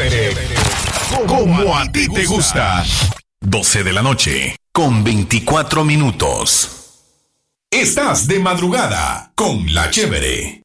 chévere. Como a ti te gusta. 12 de la noche, con 24 minutos. Estás de madrugada con la chévere.